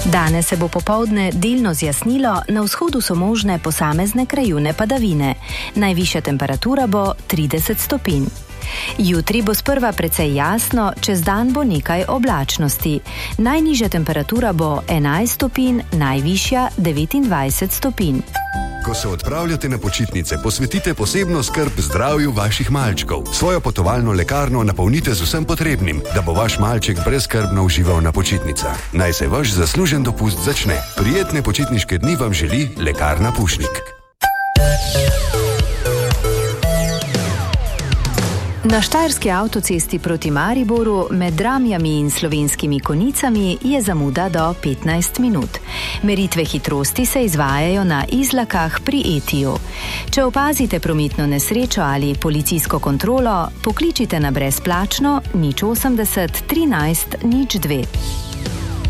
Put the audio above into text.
Danes se bo popoldne delno zjasnilo, na vzhodu so možne posamezne krajevne padavine. Najvišja temperatura bo 30 stopinj. Jutri bo sprva precej jasno, čez dan bo nekaj oblačnosti. Najnižja temperatura bo 11 stopinj, najvišja 29 stopinj. Ko se odpravljate na počitnice, posvetite posebno skrb zdravju vaših malčkov. Svojo potovalno lekarno napolnite z vsem potrebnim, da bo vaš malček brezskrbno užival na počitnicah. Naj se vaš zaslužen dopust začne. Prijetne počitniške dni vam želi Lekarna Pušnik. Na štajerski avtocesti proti Mariboru med Dramljami in Slovenskimi Konjicami je zamuda do 15 minut. Meritve hitrosti se izvajajo na Izlakah pri Etiju. Če opazite prometno nesrečo ali policijsko kontrolo, pokličite na brezplačno 080 13 02.